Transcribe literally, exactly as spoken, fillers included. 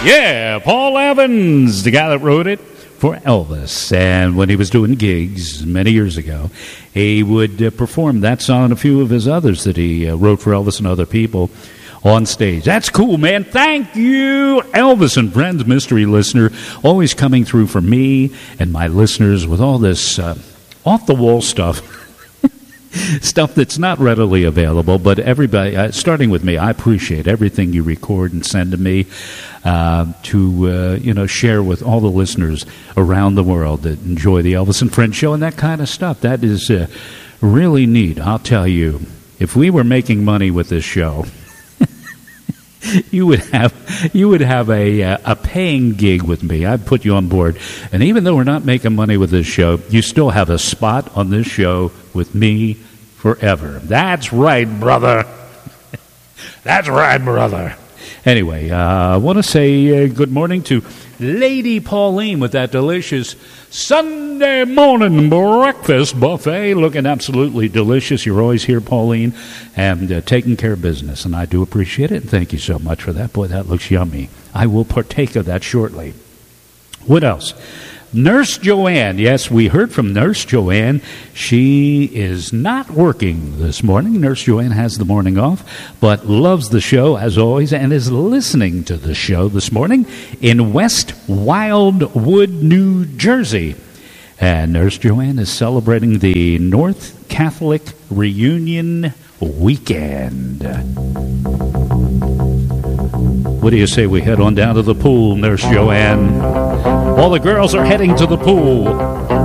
Yeah, Paul Evans, the guy that wrote it for Elvis. And when he was doing gigs many years ago, he would uh, perform that song and a few of his others that he uh, wrote for Elvis and other people on stage. That's cool, man. Thank you, Elvis and Friends mystery listener, always coming through for me and my listeners with all this uh, off-the-wall stuff. Stuff that's not readily available, but everybody, uh, starting with me, I appreciate everything you record and send to me uh, to, uh, you know, share with all the listeners around the world that enjoy the Elvis and Friends show and that kind of stuff. That is uh, really neat. I'll tell you, if we were making money with this show, you would have you would have a uh, a paying gig with me. I'd put you on board. And even though we're not making money with this show, you still have a spot on this show with me forever. That's right, brother. That's right, brother. Anyway, uh, I want to say uh, good morning to Lady Pauline with that delicious Sunday morning breakfast buffet. Looking absolutely delicious. You're always here, Pauline, and uh, taking care of business. And I do appreciate it. And thank you so much for that. Boy, that looks yummy. I will partake of that shortly. What else? Nurse Joanne. Yes, we heard from Nurse Joanne. She is not working this morning. Nurse Joanne has the morning off, but loves the show as always and is listening to the show this morning in West Wildwood, New Jersey. And Nurse Joanne is celebrating the North Catholic Reunion Weekend. What do you say we head on down to the pool, Nurse Joanne? All the girls are heading to the pool.